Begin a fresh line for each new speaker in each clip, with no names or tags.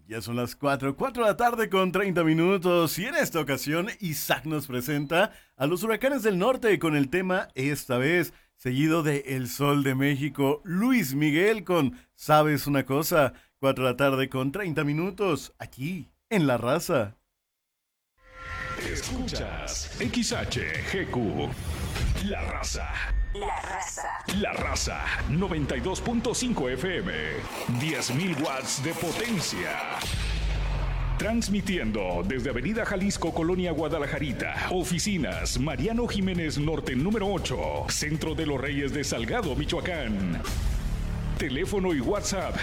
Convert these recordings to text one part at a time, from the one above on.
Ya son las 4 de la tarde con 30 minutos y en esta ocasión Isaac nos presenta a los Huracanes del Norte con el tema esta vez, seguido de El Sol de México, Luis Miguel con ¿Sabes una cosa? 4 de la tarde con 30 minutos, aquí en La Raza.
Escuchas XHGQ, La Raza.
La Raza.
La Raza, 92.5 FM, 10.000 watts de potencia. Transmitiendo desde Avenida Jalisco, Colonia Guadalajarita. Oficinas, Mariano Jiménez Norte, número 8. Centro de los Reyes de Salgado, Michoacán. Teléfono y WhatsApp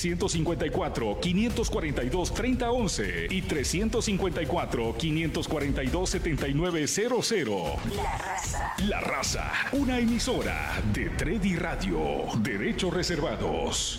354-542-3011 y 354-542-7900.
La Raza.
La Raza, una emisora de Tredi Radio. Derechos reservados.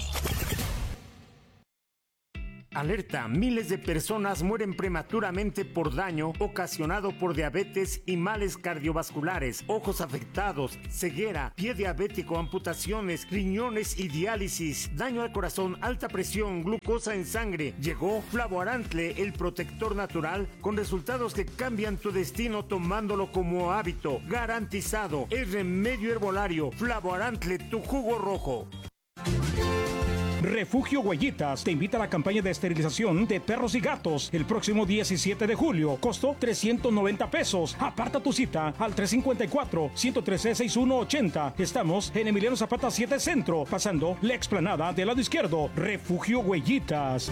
Alerta, miles de personas mueren prematuramente por daño ocasionado por diabetes y males cardiovasculares, ojos afectados, ceguera, pie diabético, amputaciones, riñones y diálisis, daño al corazón, alta presión, glucosa en sangre. Llegó Flavoarantle, el protector natural, con resultados que cambian tu destino tomándolo como hábito. Garantizado, es remedio herbolario. Flavoarantle, tu jugo rojo.
Refugio Huellitas te invita a la campaña de esterilización de perros y gatos el próximo 17 de julio. Costo 390 pesos. Aparta tu cita al 354-113-6180. Estamos en Emiliano Zapata 7 Centro, pasando la explanada del lado izquierdo. Refugio Huellitas.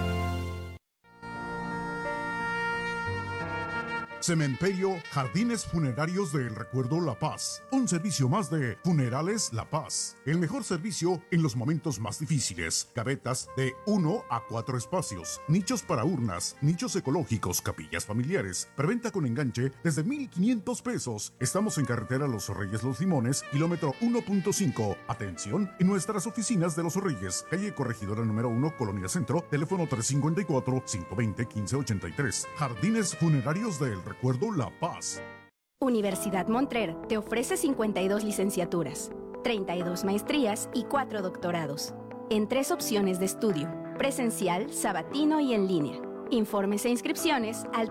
Cementerio Jardines Funerarios del Recuerdo La Paz. Un servicio más de Funerales La Paz. El mejor servicio en los momentos más difíciles. Gavetas de 1 a 4 espacios. Nichos para urnas. Nichos ecológicos. Capillas familiares. Preventa con enganche desde 1,500 pesos. Estamos en carretera Los Reyes Los Limones, kilómetro 1.5. Atención en nuestras oficinas de Los Reyes. Calle Corregidora número 1, Colonia Centro. Teléfono 354-120-1583. Jardines Funerarios del Recuerdo La Paz.
Universidad Montrer te ofrece 52 licenciaturas, 32 maestrías y 4 doctorados, en 3 opciones de estudio, presencial, sabatino y en línea. Informes e inscripciones al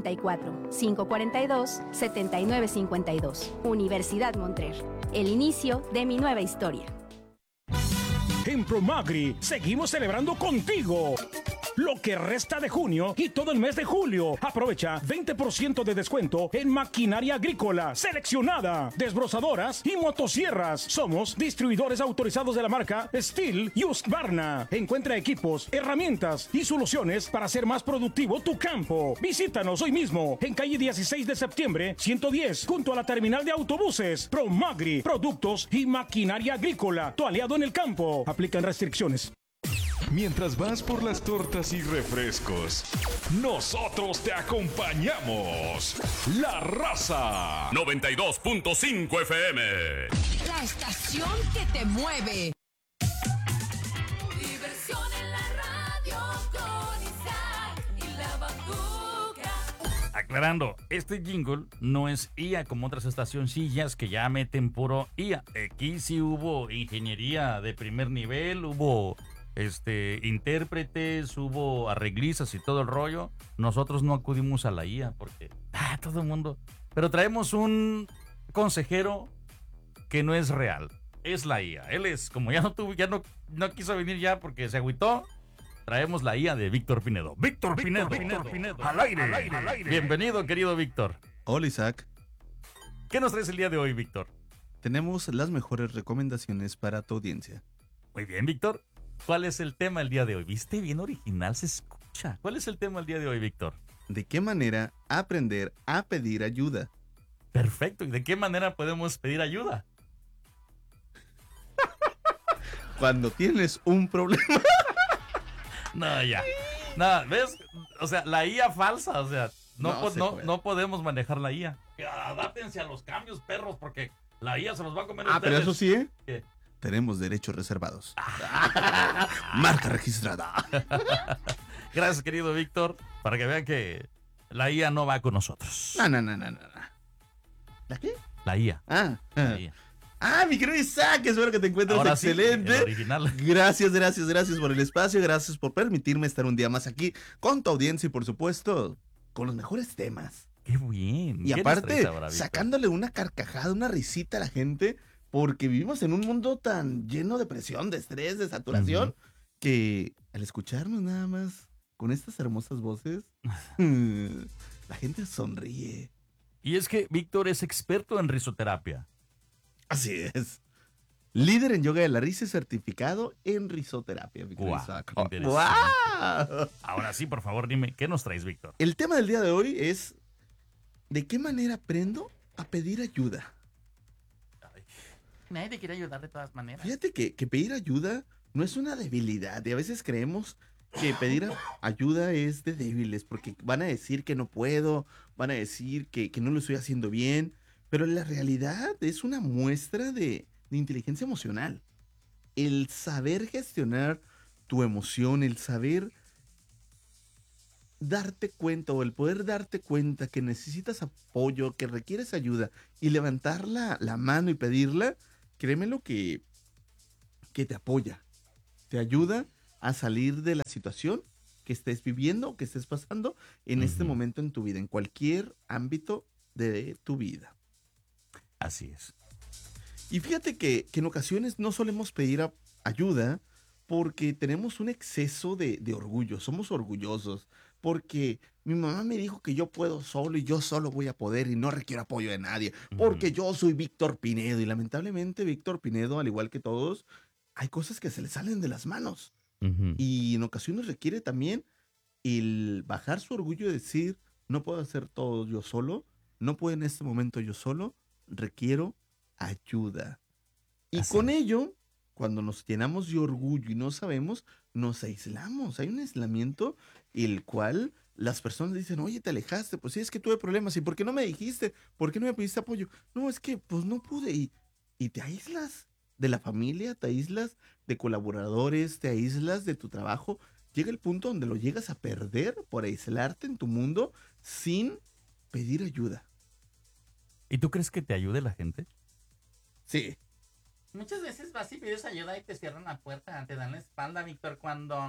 354-542-7952. Universidad Montrer, el inicio de mi nueva historia.
En Promagri seguimos celebrando contigo lo que resta de junio y todo el mes de julio. Aprovecha 20% de descuento en maquinaria agrícola seleccionada, desbrozadoras y motosierras. Somos distribuidores autorizados de la marca Steel y Husqvarna. Encuentra equipos, herramientas y soluciones para hacer más productivo tu campo. Visítanos hoy mismo en calle 16 de septiembre 110, junto a la terminal de autobuses. Promagri, productos y maquinaria agrícola, tu aliado en el campo. Aplican restricciones.
Mientras vas por las tortas y refrescos, nosotros te acompañamos. La Raza 92.5 FM.
La estación que te mueve. Diversión en la radio con Isaac y la Batuca.
Aclarando, este jingle no es IA como otras estacioncillas que ya meten puro IA. Aquí sí hubo ingeniería de primer nivel, hubo intérpretes, hubo arreglistas y todo el rollo. Nosotros no acudimos a la IA porque todo el mundo. Pero traemos un consejero que no es real, es la IA. Él es, como ya no quiso venir ya porque se agüitó. Traemos la IA de Víctor Pinedo. Víctor Pinedo. Al aire. Bienvenido, querido Víctor.
Hola, Isaac.
¿Qué nos traes el día de hoy, Víctor?
Tenemos las mejores recomendaciones para tu audiencia.
Muy bien, Víctor. ¿Cuál es el tema el día de hoy? ¿Viste? Bien original, se escucha. ¿Cuál es el tema el día de hoy, Víctor?
¿De qué manera aprender a pedir ayuda?
Perfecto. ¿Y de qué manera podemos pedir ayuda?
Cuando tienes un problema.
No, ya. Nada, ¿ves? O sea, la IA falsa, o sea, no podemos manejar la IA. Adáptense a los cambios, perros, porque la IA se los va a comer a ustedes.
Pero eso sí, ¿eh?
¿Qué?
Tenemos derechos reservados. Marca registrada.
Gracias, querido Víctor, para que vean que la IA no va con nosotros.
No. ¿La qué?
La IA.
La IA. Mi querido Isaac, espero que te encuentres
Ahora sí,
excelente.
el original.
Gracias por el espacio, gracias por permitirme estar un día más aquí con tu audiencia y por supuesto con los mejores temas.
Qué bien.
Y
¿Qué nos
aparte,
traes ahora, Víctor?
sacándole una carcajada, una risita a la gente, porque vivimos en un mundo tan lleno de presión, de estrés, de saturación, que al escucharnos nada más con estas hermosas voces, la gente sonríe.
Y es que Víctor es experto en risoterapia.
Así es. Líder en yoga de la risa y certificado en risoterapia.
Guau,
Isaac.
qué interesante.
¡Guau!
Ahora sí, por favor, dime, ¿qué nos traes, Víctor?
El tema del día de hoy es ¿de qué manera aprendo a pedir ayuda?
Nadie te quiere ayudar de todas maneras.
Fíjate que pedir ayuda no es una debilidad y a veces creemos que pedir ayuda es de débiles porque van a decir que no puedo, van a decir que no lo estoy haciendo bien, pero la realidad es una muestra de inteligencia emocional. El saber gestionar tu emoción, el saber darte cuenta o el poder darte cuenta que necesitas apoyo, que requieres ayuda y levantar la mano y pedirla, créemelo que te apoya, te ayuda a salir de la situación que estés viviendo o que estés pasando en este momento en tu vida, en cualquier ámbito de tu vida.
Así es.
Y fíjate que en ocasiones no solemos pedir ayuda porque tenemos un exceso de orgullo, somos orgullosos, porque mi mamá me dijo que yo puedo solo y yo solo voy a poder y no requiero apoyo de nadie, porque yo soy Víctor Pinedo y lamentablemente Víctor Pinedo, al igual que todos, hay cosas que se le salen de las manos y en ocasiones requiere también el bajar su orgullo y decir, no puedo hacer todo yo solo, no puedo en este momento yo solo, requiero ayuda. Y
Así
con
es.
ello, cuando nos llenamos de orgullo y no sabemos, nos aislamos. Hay un aislamiento el cual las personas dicen, oye, te alejaste, pues sí, es que tuve problemas. ¿Y por qué no me dijiste? ¿Por qué no me pediste apoyo? No, es que pues no pude. Y te aíslas de la familia, te aíslas de colaboradores, te aíslas de tu trabajo. Llega el punto donde lo llegas a perder por aislarte en tu mundo sin pedir ayuda.
¿Y tú crees que te ayude la gente?
Sí.
Muchas veces vas y pides ayuda y te cierran la puerta, te dan la espalda, Víctor.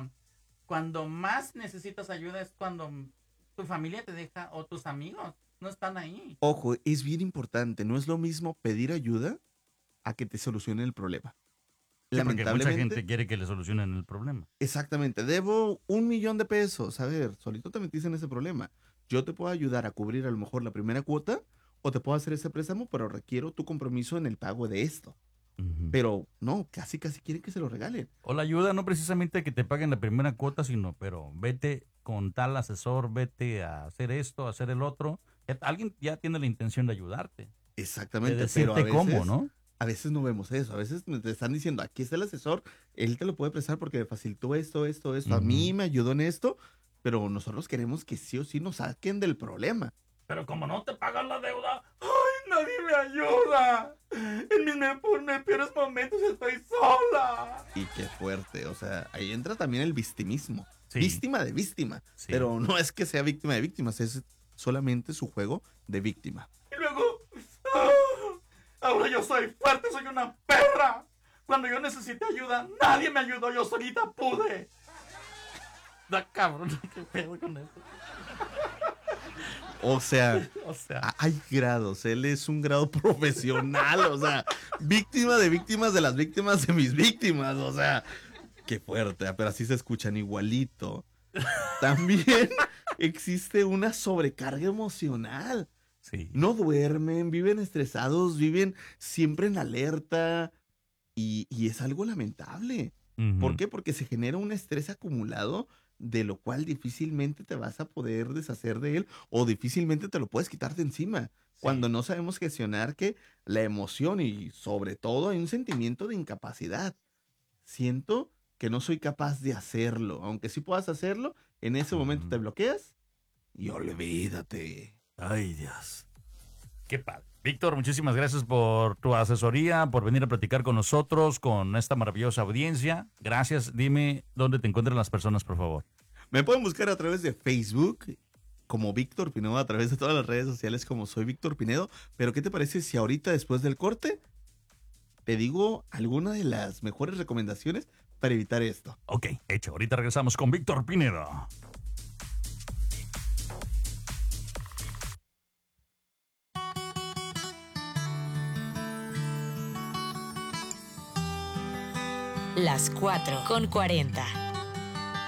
Cuando más necesitas ayuda es cuando tu familia te deja o tus amigos no están ahí.
Ojo, es bien importante. No es lo mismo pedir ayuda a que te solucionen el problema.
Sí, porque mucha gente quiere que le solucionen el problema.
Exactamente. Debo $1,000,000. A ver, solito te metiste en ese problema. Yo te puedo ayudar a cubrir a lo mejor la primera cuota o te puedo hacer ese préstamo, pero requiero tu compromiso en el pago de esto. Pero no, casi quieren que se lo regalen.
O la ayuda no precisamente que te paguen la primera cuota, sino, pero vete con tal asesor, vete a hacer esto, a hacer el otro. Alguien ya tiene la intención de ayudarte.
Exactamente,
De decirte
pero a veces,
cómo, ¿no?
A veces no vemos eso. A veces te están diciendo, aquí está el asesor, él te lo puede prestar porque me facilitó esto. A mí me ayudó en esto, pero nosotros queremos que sí o sí nos saquen del problema.
Pero como no te pagan la deuda, ¡ay, nadie me ayuda! En mis peores momentos estoy sola.
Y qué fuerte, o sea, ahí entra también el victimismo.
Sí.
Víctima de víctima.
Sí.
Pero no es que sea víctima de víctimas, es solamente su juego de víctima.
Y luego, ahora yo soy fuerte, soy una perra. Cuando yo necesité ayuda, nadie me ayudó, yo solita pude. Da cabrón, qué pedo con esto.
O sea,
O sea,
hay grados, él es un grado profesional, o sea, víctima de víctimas de las víctimas de mis víctimas, o sea, qué fuerte, pero así se escuchan igualito. También existe una sobrecarga emocional.
Sí.
No duermen, viven estresados, viven siempre en alerta y es algo lamentable. ¿Por qué? Porque se genera un estrés acumulado de lo cual difícilmente te vas a poder deshacer de él o difícilmente te lo puedes quitar de encima. Sí. Cuando no sabemos gestionar que la emoción y sobre todo hay un sentimiento de incapacidad. Siento que no soy capaz de hacerlo. Aunque sí puedas hacerlo, en ese momento te bloqueas y olvídate.
Ay, Dios. Qué padre. Víctor, muchísimas gracias por tu asesoría, por venir a platicar con nosotros, con esta maravillosa audiencia. Gracias. Dime dónde te encuentran las personas, por favor.
Me pueden buscar a través de Facebook como Víctor Pinedo, a través de todas las redes sociales como Soy Víctor Pinedo. Pero ¿qué te parece si ahorita, después del corte, te digo algunas de las mejores recomendaciones para evitar esto.
Ok, hecho. Ahorita regresamos con Víctor Pinedo.
Las 4:40.